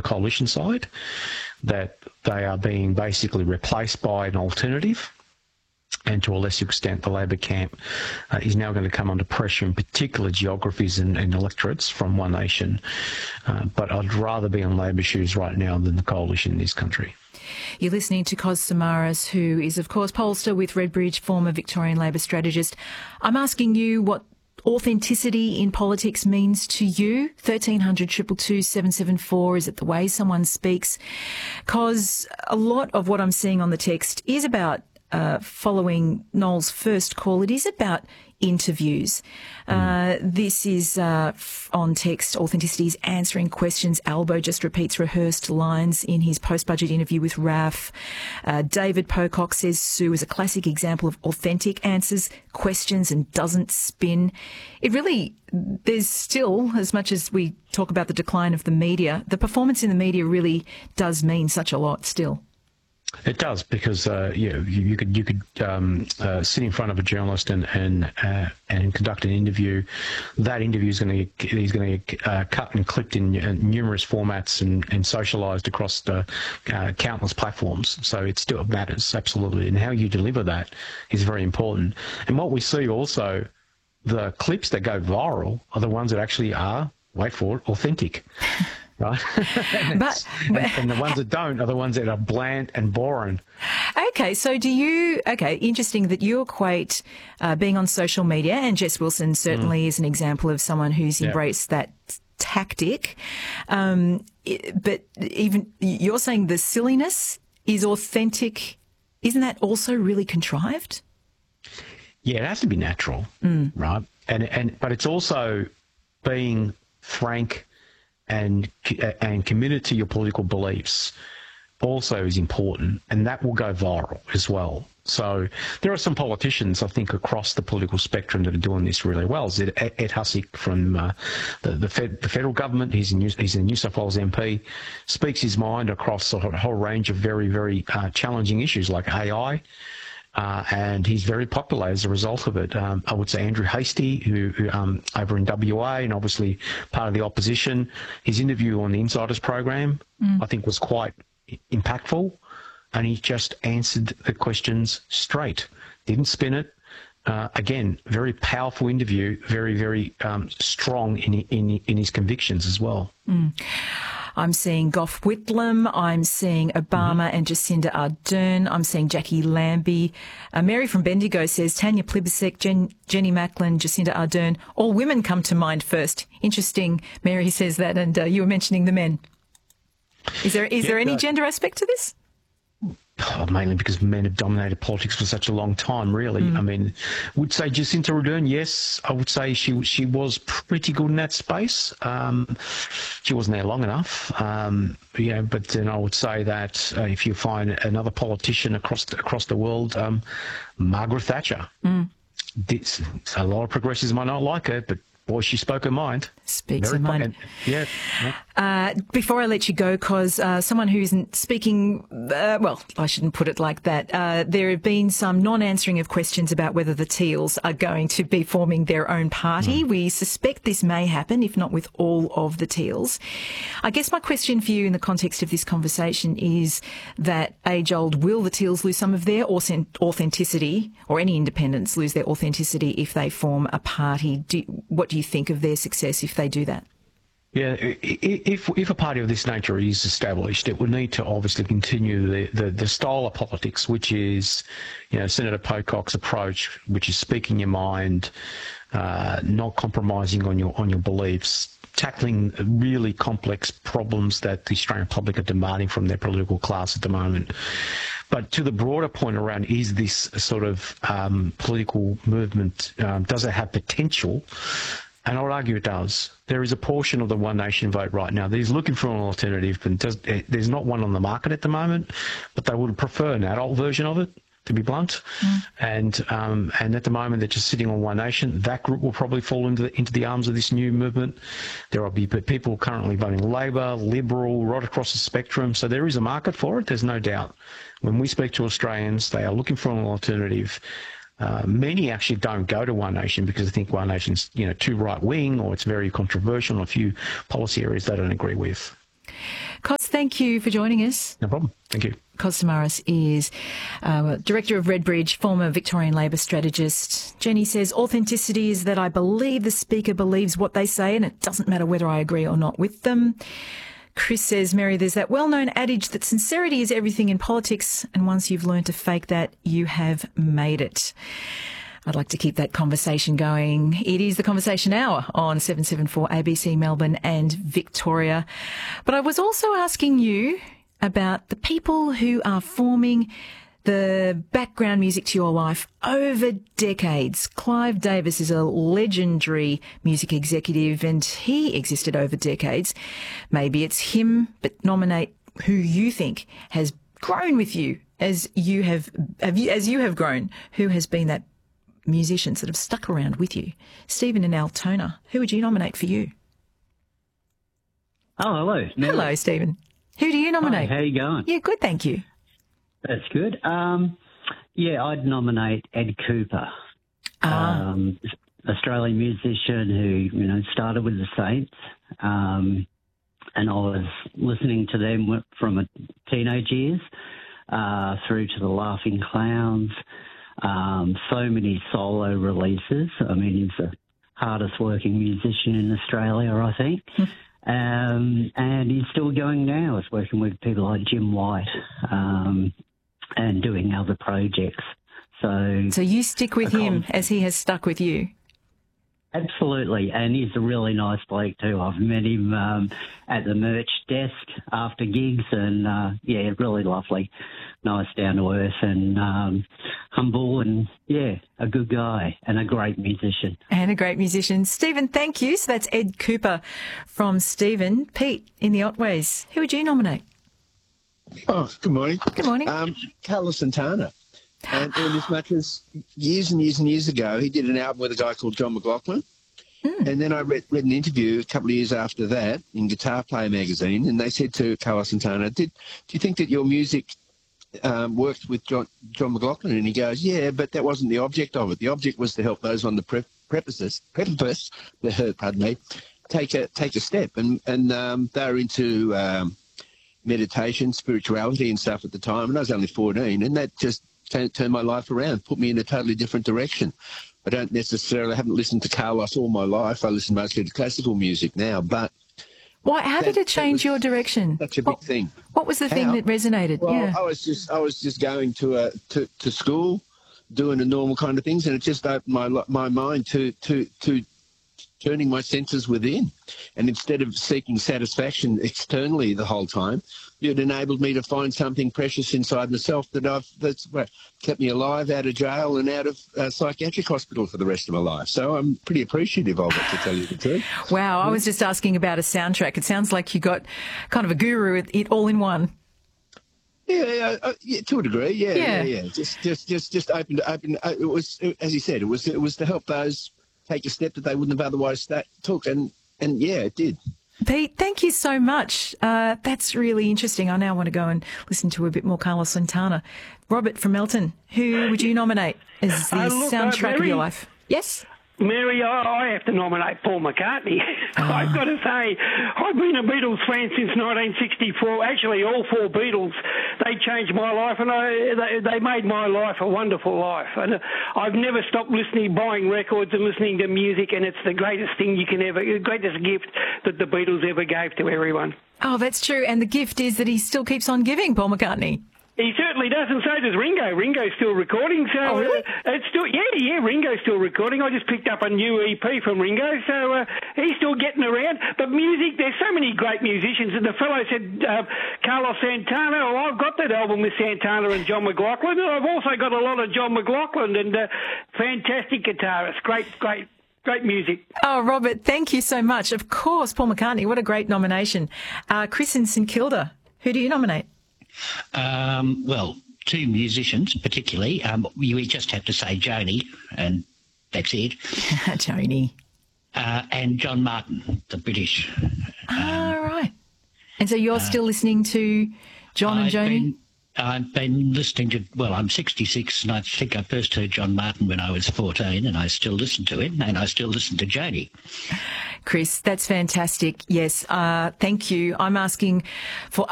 coalition side, that they are being basically replaced by an alternative. And to a lesser extent, the Labor camp is now going to come under pressure in particular geographies and electorates from One Nation. But I'd rather be on Labor's shoes right now than the coalition in this country. You're listening to Kos Samaras, who is, of course, pollster with Redbridge, former Victorian Labor strategist. I'm asking you what authenticity in politics means to you. 1300 222 774. Is it the way someone speaks? Because a lot of what I'm seeing on the text is about following Noel's first call. It is about interviews. This is on text. Authenticity is answering questions. Albo just repeats rehearsed lines in his post-budget interview with RAF. David Pocock says Sue is a classic example of authentic, answers questions and doesn't spin. It really, there's still, as much as we talk about the decline of the media, the performance in the media really does mean such a lot still. It does, because you could sit in front of a journalist and conduct an interview. That interview is going to get cut and clipped in numerous formats and socialised across the countless platforms. So it still matters, absolutely. And how you deliver that is very important. And what we see also, the clips that go viral are the ones that actually are, wait for it, authentic. Right, and the ones that don't are the ones that are bland and boring. Okay, so interesting that you equate being on social media, and Jess Wilson certainly is an example of someone who's embraced that tactic. But even you're saying the silliness is authentic. Isn't that also really contrived? Yeah, it has to be natural, right? But it's also being frank and committed to your political beliefs also is important, and that will go viral as well. So there are some politicians, I think, across the political spectrum that are doing this really well. Ed Hussick from the federal government, he's a New South Wales MP, speaks his mind across a whole range of very, very challenging issues like AI. And he's very popular as a result of it. I would say Andrew Hastie, who over in WA and obviously part of the opposition, his interview on the Insiders program, I think was quite impactful, and he just answered the questions straight, didn't spin it. Again, very powerful interview, very, very strong in his convictions as well. I'm seeing Gough Whitlam. I'm seeing Obama and Jacinda Ardern. I'm seeing Jackie Lambie. Mary from Bendigo says Tanya Plibersek, Jenny Macklin, Jacinda Ardern. All women come to mind first. Interesting. Mary says that, and you were mentioning the men. Is there any gender aspect to this? Mainly because men have dominated politics for such a long time, really. I mean, would say Jacinda Ardern, yes, I would say she was pretty good in that space. She wasn't there long enough. But then I would say that if you find another politician across the world, Margaret Thatcher. A lot of progressives might not like her, but boy, she spoke her mind. Speaks her mind. Yeah. Before I let you go, Cos, someone who isn't speaking, well, I shouldn't put it like that. There have been some non-answering of questions about whether the Teals are going to be forming their own party. We suspect this may happen, if not with all of the Teals. I guess my question for you in the context of this conversation is that age-old, will the Teals lose some of their authenticity, or any independents lose their authenticity if they form a party? What do you think of their success if they do that? Yeah, if a party of this nature is established, it would need to obviously continue the style of politics, which is, Senator Pocock's approach, which is speaking your mind, not compromising on your beliefs, tackling really complex problems that the Australian public are demanding from their political class at the moment. But to the broader point around, is this sort of political movement, does it have potential? And I would argue it does. There is a portion of the One Nation vote right now that is looking for an alternative, but there's not one on the market at the moment, but they would prefer an adult version of it, to be blunt. And at the moment they're just sitting on One Nation. That group will probably fall into the arms of this new movement. There will be people currently voting Labor, Liberal, right across the spectrum. So there is a market for it, there's no doubt. When we speak to Australians, they are looking for an alternative. Many actually don't go to One Nation because they think One Nation's too right-wing, or it's very controversial on a few policy areas they don't agree with. Cos, thank you for joining us. No problem. Thank you. Cos Samaras is Director of Redbridge, former Victorian Labor strategist. Jenny says, authenticity is that I believe the speaker believes what they say and it doesn't matter whether I agree or not with them. Chris says, Mary, there's that well-known adage that sincerity is everything in politics, and once you've learned to fake that, you have made it. I'd like to keep that conversation going. It is the Conversation Hour on 774 ABC Melbourne and Victoria. But I was also asking you about the people who are forming the background music to your life over decades. Clive Davis is a legendary music executive and he existed over decades. Maybe it's him, but nominate who you think has grown with you as you have grown. Who has been that musicians that have stuck around with you? Stephen in Altona, who would you nominate for you? Oh, hello. Hello, Stephen. Who do you nominate? Hi, how you going? Yeah, good, thank you. That's good. I'd nominate Ed Cooper, Australian musician who, started with the Saints, and I was listening to them from a teenage years through to the Laughing Clowns. So many solo releases. I mean, he's the hardest working musician in Australia, I think. And he's still going now. He's working with people like Jim White and doing other projects. So you stick with him as he has stuck with you? Absolutely, and he's a really nice bloke too. I've met him at the merch desk after gigs, and really lovely, nice, down to earth, and humble, and a good guy and a great musician. Stephen, thank you. So that's Ed Cooper from Stephen. Pete in the Otways, who would you nominate? Oh, good morning. Good morning. Carlos Santana. And as much as years and years and years ago, he did an album with a guy called John McLaughlin. And then I read an interview a couple of years after that in Guitar Player magazine, and they said to Carlos Santana, do you think that your music worked with John McLaughlin? And he goes, yeah, but that wasn't the object of it. The object was to help those on the precipice, take a step. And they were into meditation, spirituality and stuff at the time, and I was only 14, and that just turned my life around, put me in a totally different direction. I haven't listened to Carlos all my life. I listen mostly to classical music now, but... How did it change your direction? Such a big thing. What was the thing that resonated? Well, I was just going to school, doing the normal kind of things, and it just opened my mind to turning my senses within. And instead of seeking satisfaction externally the whole time, it enabled me to find something precious inside myself that's kept me alive, out of jail and out of psychiatric hospital for the rest of my life. So I'm pretty appreciative of it, to tell you the truth. Wow, I was just asking about a soundtrack. It sounds like you got kind of a guru, it all in one. Yeah, to a degree, yeah. Just open. It was, as he said, it was to help those take a step that they wouldn't have otherwise took, and it did. Pete, thank you so much. That's really interesting. I now want to go and listen to a bit more Carlos Santana. Robert from Melton, who would you nominate as the soundtrack of your life? Yes? Mary, I have to nominate Paul McCartney. I've got to say, I've been a Beatles fan since 1964. Actually, all four Beatles, they changed my life, and they made my life a wonderful life. And I've never stopped buying records and listening to music, and it's the greatest thing the greatest gift that the Beatles ever gave to everyone. Oh, that's true. And the gift is that he still keeps on giving, Paul McCartney. He certainly does, and so does Ringo. Ringo's still recording, so really? It's still Ringo's still recording. I just picked up a new EP from Ringo, so he's still getting around. But music, there's so many great musicians, and the fellow said Carlos Santana. Well, I've got that album with Santana and John McLaughlin, and I've also got a lot of John McLaughlin and fantastic guitarist, great music. Oh, Robert, thank you so much. Of course, Paul McCartney, what a great nomination. Chris in St Kilda, who do you nominate? Well, two musicians particularly. We just have to say Joni, and that's it. Joni. And John Martin, the British. Right. And so you're still listening to John and Joni? I've been listening to, well, I'm 66, and I think I first heard John Martin when I was 14, and I still listen to him, and I still listen to Joni. Chris, that's fantastic. Yes, thank you. I'm asking for